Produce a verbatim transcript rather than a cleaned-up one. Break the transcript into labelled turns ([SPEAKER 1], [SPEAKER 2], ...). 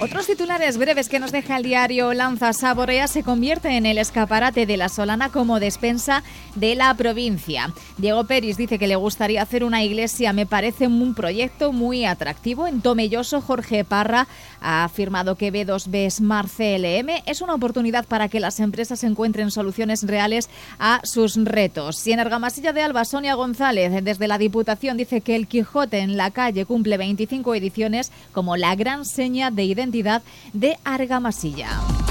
[SPEAKER 1] Otros titulares breves que nos deja el diario Lanza. Saborea se convierte en el escaparate de La Solana como despensa de la provincia. Diego Peris dice que le gustaría hacer una iglesia. Me parece un proyecto muy atractivo. En Tomelloso, Jorge Parra ha afirmado que B dos B Smart C L M es una oportunidad para que las empresas encuentren soluciones reales a sus retos. Y en Argamasilla de Alba, Sonia González, desde la Diputación, dice que el Quijote en la calle cumple veinticinco ediciones como la gran seña de identidad de Argamasilla.